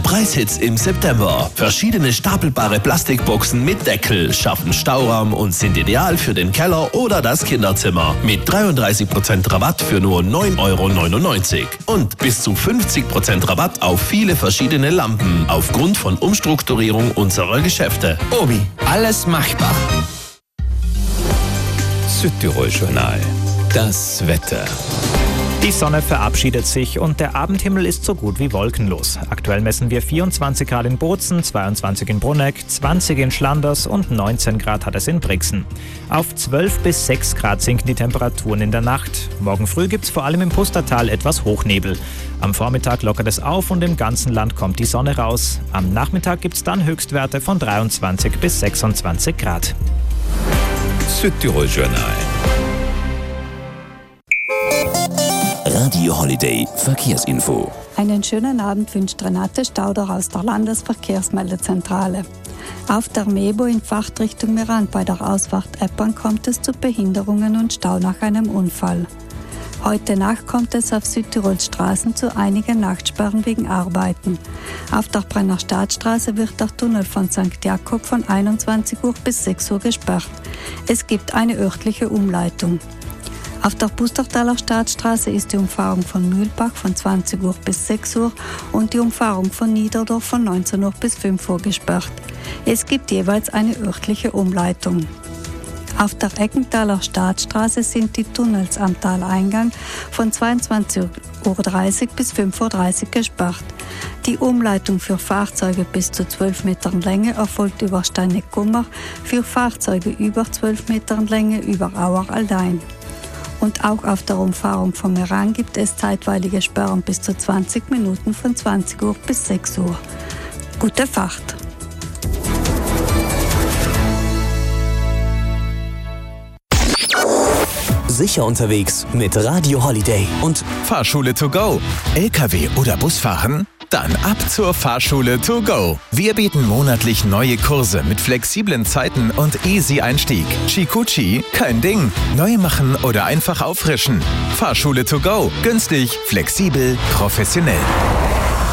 Preishits im September. Verschiedene stapelbare Plastikboxen mit Deckel schaffen Stauraum und sind ideal für den Keller oder das Kinderzimmer. Mit 33% Rabatt für nur 9,99 €. Und bis zu 50% Rabatt auf viele verschiedene Lampen aufgrund von Umstrukturierung unserer Geschäfte. Obi, alles machbar. Südtirol-Journal. Das Wetter. Die Sonne verabschiedet sich und der Abendhimmel ist so gut wie wolkenlos. Aktuell messen wir 24 Grad in Bozen, 22 in Brunegg, 20 in Schlanders und 19 Grad hat es in Brixen. Auf 12 bis 6 Grad sinken die Temperaturen in der Nacht. Morgen früh gibt es vor allem im Pustertal etwas Hochnebel. Am Vormittag lockert es auf und im ganzen Land kommt die Sonne raus. Am Nachmittag gibt es dann Höchstwerte von 23 bis 26 Grad. Südtirol-Journal. Radio Holiday Verkehrsinfo. Einen schönen Abend wünscht Renate Stauder aus der Landesverkehrsmeldezentrale. Auf der Mebo in Fahrtrichtung Mirand bei der Ausfahrt Eppern kommt es zu Behinderungen und Stau nach einem Unfall. Heute Nacht kommt es auf Südtirols Straßen zu einigen Nachtsperren wegen Arbeiten. Auf der Brenner Staatsstraße wird der Tunnel von St. Jakob von 21 Uhr bis 6 Uhr gesperrt. Es gibt eine örtliche Umleitung. Auf der Pustertaler Staatsstraße ist die Umfahrung von Mühlbach von 20 Uhr bis 6 Uhr und die Umfahrung von Niederdorf von 19 Uhr bis 5 Uhr gesperrt. Es gibt jeweils eine örtliche Umleitung. Auf der Eckenthaler Staatsstraße sind die Tunnels am Taleingang von 22:30 Uhr bis 5:30 Uhr gesperrt. Die Umleitung für Fahrzeuge bis zu 12 Metern Länge erfolgt über Steineck-Gummer, für Fahrzeuge über 12 Metern Länge über Auer-Aldein. Und auch auf der Umfahrung vom Meran gibt es zeitweilige Sperren bis zu 20 Minuten von 20 Uhr bis 6 Uhr. Gute Fahrt! Sicher unterwegs mit Radio Holiday und Fahrschule to go. LKW oder Busfahren? Dann ab zur Fahrschule to go. Wir bieten monatlich neue Kurse mit flexiblen Zeiten und easy Einstieg. Chikuchi, kein Ding. Neu machen oder einfach auffrischen. Fahrschule to go. Günstig, flexibel, professionell.